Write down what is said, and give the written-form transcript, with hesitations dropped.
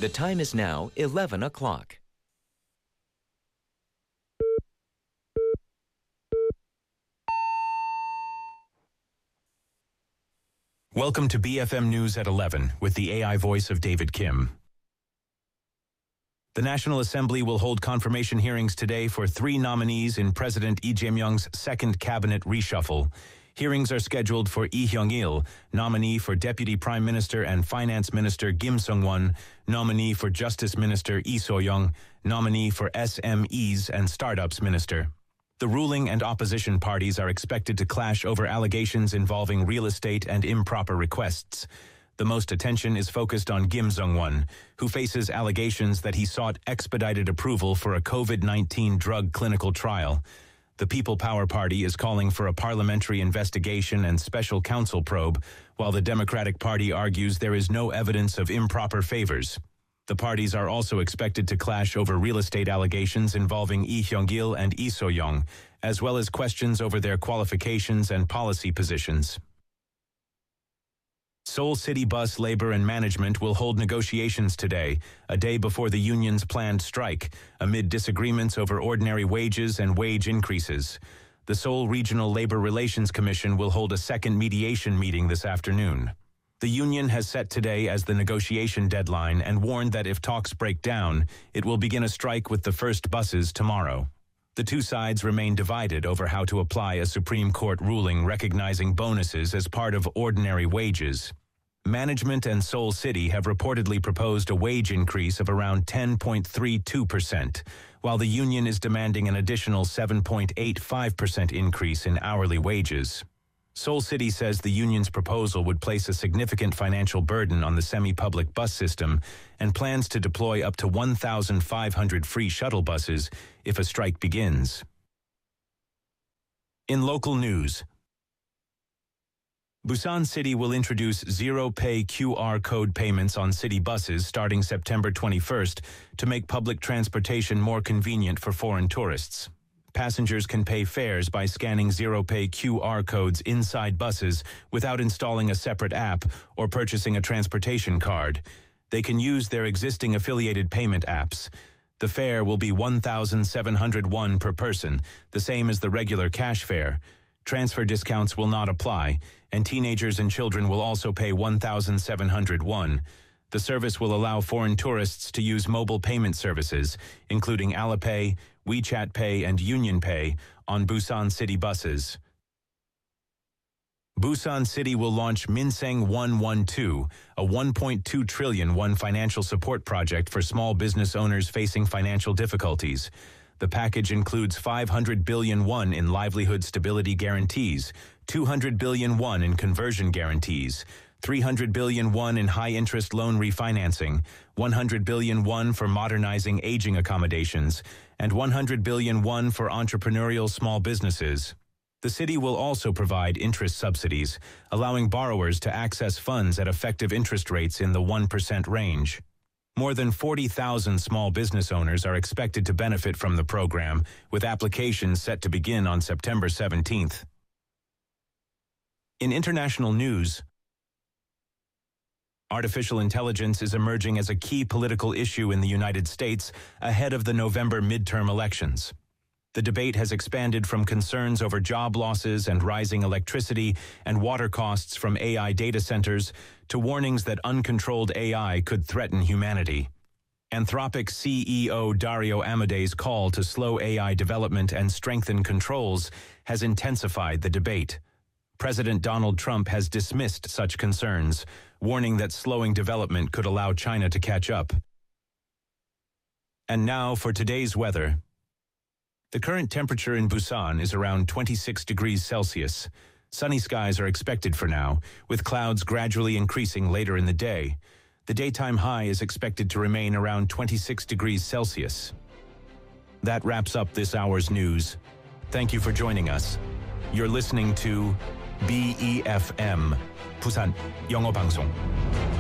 The time is now 11 o'clock. Welcome to BFM News at 11 with the AI voice of David Kim. The National Assembly will hold confirmation hearings today for 3 nominees in President Lee Jae-myung's second cabinet reshuffle. Hearings are scheduled for Lee Hyung-il, nominee for Deputy Prime Minister and Finance Minister Kim Sung-won, nominee for Justice Minister Lee So-young, nominee for SMEs and Startups Minister. The ruling and opposition parties are expected to clash over allegations involving real estate and improper requests. The most attention is focused on Kim Sung-won, who faces allegations that he sought expedited approval for a COVID-19 drug clinical trial. The People Power Party is calling for a parliamentary investigation and special counsel probe, while the Democratic Party argues there is no evidence of improper favors. The parties are also expected to clash over real estate allegations involving Lee Hyung-il and Lee So-young, as well as questions over their qualifications and policy positions. Seoul City Bus Labor and Management will hold negotiations today, a day before the union's planned strike, amid disagreements over ordinary wages and wage increases. The Seoul Regional Labor Relations Commission will hold a second mediation meeting this afternoon. The union has set today as the negotiation deadline and warned that if talks break down, it will begin a strike with the first buses tomorrow. The two sides remain divided over how to apply a Supreme Court ruling recognizing bonuses as part of ordinary wages. Management and Seoul City have reportedly proposed a wage increase of around 10.32%, while the union is demanding an additional 7.85% increase in hourly wages. Seoul City says the union's proposal would place a significant financial burden on the semi-public bus system and plans to deploy up to 1,500 free shuttle buses if a strike begins. In local news, Busan City will introduce zero-pay QR code payments on city buses starting September 21st to make public transportation more convenient for foreign tourists. Passengers can pay fares by scanning zero-pay QR codes inside buses without installing a separate app or purchasing a transportation card. They can use their existing affiliated payment apps. The fare will be 1,700 won per person, the same as the regular cash fare. Transfer discounts will not apply, and teenagers and children will also pay 1,700 won. The service will allow foreign tourists to use mobile payment services, including Alipay, WeChat Pay, and Union Pay, on Busan City buses. Busan City will launch Minseng 112, a 1.2 trillion won financial support project for small business owners facing financial difficulties. The package includes 500 billion won in livelihood stability guarantees, 200 billion won in conversion guarantees, 300 billion won in high-interest loan refinancing, 100 billion won for modernizing aging accommodations, and 100 billion won for entrepreneurial small businesses. The city will also provide interest subsidies, allowing borrowers to access funds at effective interest rates in the 1% range. More than 40,000 small business owners are expected to benefit from the program, with applications set to begin on September 17th. In international news, artificial intelligence is emerging as a key political issue in the United States ahead of the November midterm elections. The debate has expanded from concerns over job losses and rising electricity and water costs from AI data centers to warnings that uncontrolled AI could threaten humanity. Anthropic CEO Dario Amode's call to slow AI development and strengthen controls has intensified the debate. President Donald Trump has dismissed such concerns, warning that slowing development could allow China to catch up. And now for today's weather. The current temperature in Busan is around 26 degrees Celsius. Sunny skies are expected for now, with clouds gradually increasing later in the day. The daytime high is expected to remain around 26 degrees Celsius. That wraps up this hour's news. Thank you for joining us. You're listening to BEFM, Busan 영어 방송.